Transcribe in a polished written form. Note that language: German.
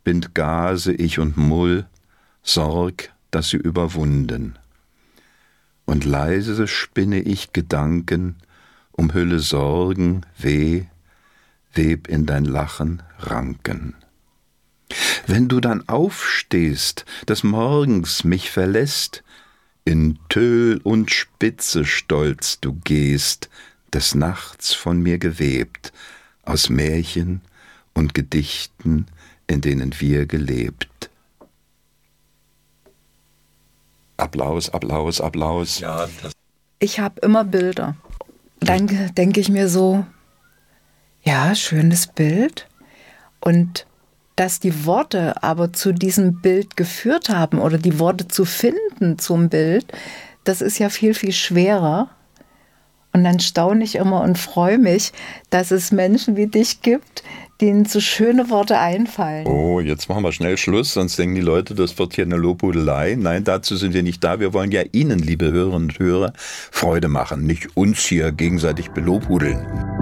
bind Gase, ich und Mull, Sorg, dass sie überwunden. Und leise spinne ich Gedanken, umhülle Sorgen, weh, web in dein Lachen Ranken. Wenn du dann aufstehst, des Morgens mich verlässt, in Tüll und Spitze stolz du gehst, des Nachts von mir gewebt, aus Märchen und Gedichten, in denen wir gelebt. Applaus, Applaus, Applaus. Ja, Ich habe immer Bilder. Dann denke ich mir so, ja, schönes Bild. Und dass die Worte aber zu diesem Bild geführt haben oder die Worte zu finden zum Bild, das ist ja viel, viel schwerer. Und dann staune ich immer und freue mich, dass es Menschen wie dich gibt, denen so schöne Worte einfallen. Oh, jetzt machen wir schnell Schluss, sonst denken die Leute, das wird hier eine Lobhudelei. Nein, dazu sind wir nicht da. Wir wollen ja Ihnen, liebe Hörerinnen und Hörer, Freude machen, nicht uns hier gegenseitig belobhudeln.